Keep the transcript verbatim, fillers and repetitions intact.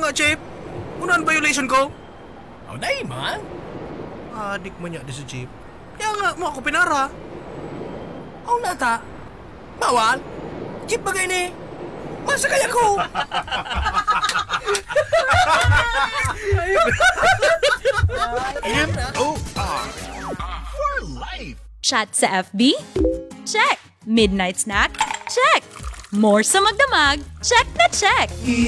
nga, Chip. Unahan violation ko. Aw, nahi man. Adik man niya di si Chip. Kaya nga, mo ako pinara. Aw, nata. Bawal. Jeep bagay ni. Masa kaya ko? M O R for life. Chat sa F B? Check! Midnight snack? Check! More sa magdamag? Check na check!